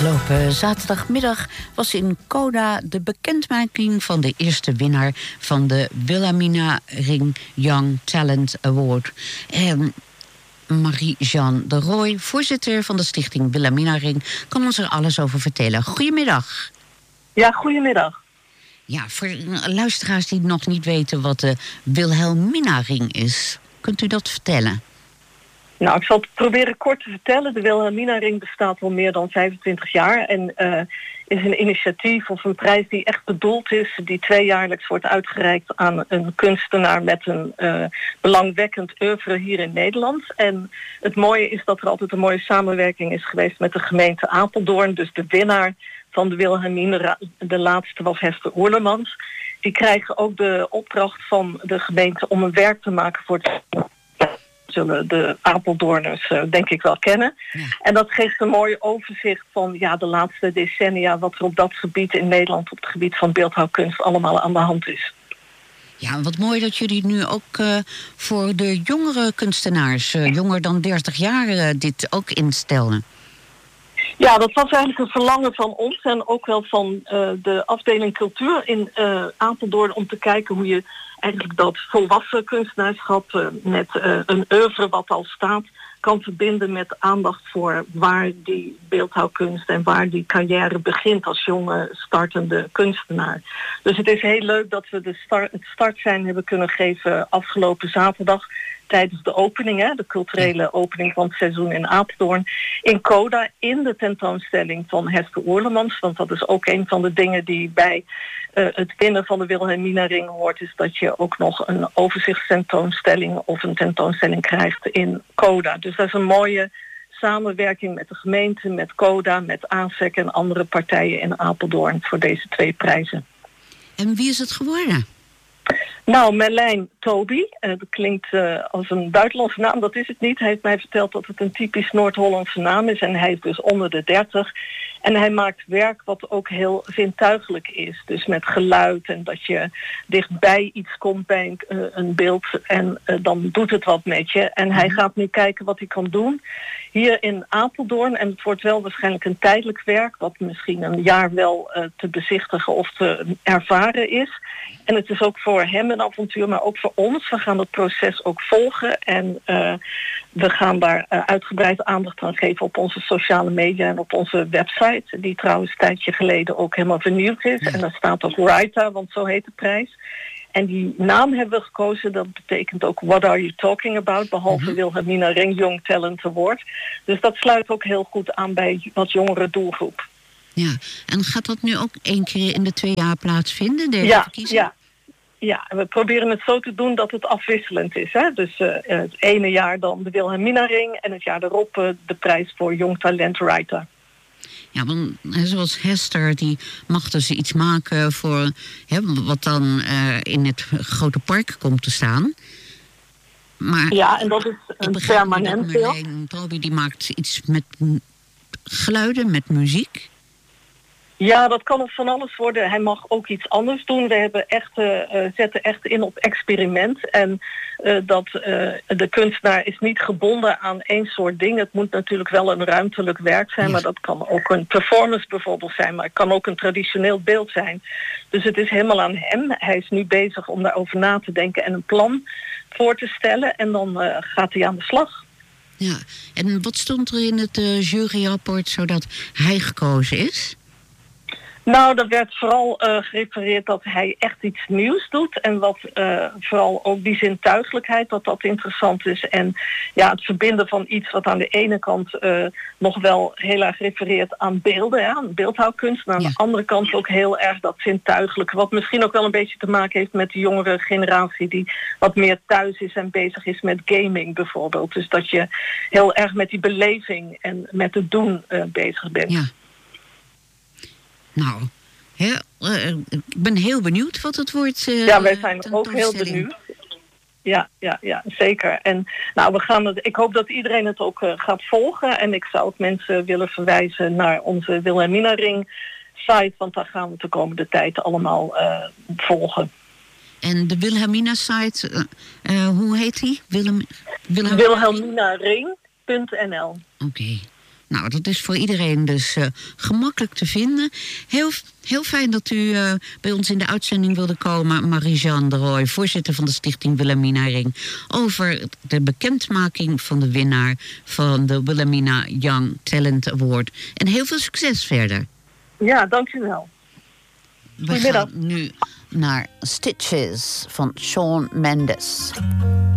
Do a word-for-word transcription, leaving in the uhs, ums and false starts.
Afgelopen zaterdagmiddag was in Coda de bekendmaking van de eerste winnaar van de Wilhelmina Ring Young Talent Award. En Marie-Jeanne de Rooij, voorzitter van de stichting Wilhelmina Ring, kan ons er alles over vertellen. Goedemiddag. Ja, goedemiddag. Ja, voor luisteraars die nog niet weten wat de Wilhelmina Ring is, kunt u dat vertellen? Nou, ik zal het proberen kort te vertellen. De Wilhelmina Ring bestaat al meer dan vijfentwintig jaar en uh, is een initiatief of een prijs die echt bedoeld is, die tweejaarlijks wordt uitgereikt aan een kunstenaar met een uh, belangwekkend oeuvre hier in Nederland. En het mooie is dat er altijd een mooie samenwerking is geweest met de gemeente Apeldoorn. Dus de winnaar van de Wilhelmina, de laatste was Hester Oerlemans. Die krijgen ook de opdracht van de gemeente om een werk te maken voor het... zullen de Apeldoorners uh, denk ik wel kennen. Ja. En dat geeft een mooi overzicht van ja, de laatste decennia, wat er op dat gebied in Nederland, op het gebied van beeldhouwkunst, allemaal aan de hand is. Ja, wat mooi dat jullie nu ook uh, voor de jongere kunstenaars, uh, jonger dan dertig jaar, uh, dit ook instellen. Ja, dat was eigenlijk een verlangen van ons en ook wel van uh, de afdeling cultuur in uh, Apeldoorn, om te kijken hoe je eigenlijk dat volwassen kunstenaarschap uh, met uh, een oeuvre wat al staat kan verbinden met aandacht voor waar die beeldhouwkunst en waar die carrière begint als jonge startende kunstenaar. Dus het is heel leuk dat we de start, het startsein hebben kunnen geven afgelopen zaterdag tijdens de opening, hè, de culturele opening van het seizoen in Apeldoorn, in Coda, in de tentoonstelling van Hester Oerlemans. Want dat is ook een van de dingen die bij uh, het winnen van de Wilhelmina Ring hoort, is dat je ook nog een overzichtstentoonstelling of een tentoonstelling krijgt in Coda. Dus dat is een mooie samenwerking met de gemeente, met Coda, met A S E C en andere partijen in Apeldoorn voor deze twee prijzen. En wie is het geworden? Nou, Merlijn Toby, uh, dat klinkt uh, als een buitenlandse naam, dat is het niet. Hij heeft mij verteld dat het een typisch Noord-Hollandse naam is en hij is dus onder de dertig. En hij maakt werk wat ook heel zintuigelijk is. Dus met geluid en dat je dichtbij iets komt bij een, uh, een beeld en uh, dan doet het wat met je. En hij gaat nu kijken wat hij kan doen hier in Apeldoorn. En het wordt wel waarschijnlijk een tijdelijk werk, wat misschien een jaar wel uh, te bezichtigen of te ervaren is. En het is ook voor hem een avontuur, maar ook voor ons. We gaan het proces ook volgen en uh, we gaan daar uh, uitgebreid aandacht aan geven op onze sociale media en op onze website, die trouwens een tijdje geleden ook helemaal vernieuwd is. En daar staat ook Raita, want zo heet de prijs. En die naam hebben we gekozen, dat betekent ook What Are You Talking About, behalve mm-hmm. Wilhelmina Ring Young Talent Award. Dus dat sluit ook heel goed aan bij wat jongere doelgroep. Ja, en gaat dat nu ook één keer in de twee jaar plaatsvinden, deze ja, verkiezing? Ja, ja, we proberen het zo te doen dat het afwisselend is. Hè? Dus uh, het ene jaar dan de Wilhelmina Ring en het jaar erop uh, de prijs voor Jong Talent Writer. Ja, want zoals Hester, die mag dus iets maken voor hè, wat dan uh, in het grote park komt te staan. Maar ja, en dat is een permanent beeld. Toby die maakt iets met geluiden, met muziek. Ja, dat kan van alles worden. Hij mag ook iets anders doen. We hebben echt, uh, zetten echt in op experiment. En uh, dat uh, de kunstenaar is niet gebonden aan één soort ding. Het moet natuurlijk wel een ruimtelijk werk zijn. Maar dat kan ook een performance bijvoorbeeld zijn. Maar het kan ook een traditioneel beeld zijn. Dus het is helemaal aan hem. Hij is nu bezig om daarover na te denken en een plan voor te stellen. En dan uh, gaat hij aan de slag. Ja, en wat stond er in het uh, juryrapport zodat hij gekozen is? Nou, er werd vooral uh, gerefereerd dat hij echt iets nieuws doet. En wat uh, vooral ook die zintuigelijkheid, dat dat interessant is. En ja, het verbinden van iets wat aan de ene kant uh, nog wel heel erg refereert aan beelden, ja, aan beeldhouwkunst. Maar aan ja. de andere kant ook heel erg dat zintuigelijke. Wat misschien ook wel een beetje te maken heeft met de jongere generatie die wat meer thuis is en bezig is met gaming bijvoorbeeld. Dus dat je heel erg met die beleving en met het doen uh, bezig bent. Ja. Nou, heel, uh, ik ben heel benieuwd wat het wordt. Uh, ja, wij zijn ook heel benieuwd. Ja, ja, ja, zeker. En nou, we gaan het. Ik hoop dat iedereen het ook uh, gaat volgen. En ik zou ook mensen willen verwijzen naar onze Wilhelmina Ring site, want daar gaan we de komende tijd allemaal uh, volgen. En de Wilhelmina site, uh, uh, hoe heet die? Willem, Wilhelminaring punt n l. Oké. Okay. Nou, dat is voor iedereen dus uh, gemakkelijk te vinden. Heel, heel fijn dat u uh, bij ons in de uitzending wilde komen, Marie-Jeanne de Rooij, voorzitter van de Stichting Wilhelmina Ring, over de bekendmaking van de winnaar van de Wilhelmina Young Talent Award. En heel veel succes verder. Ja, dank u wel. We gaan nu naar Stitches van Shawn Mendes.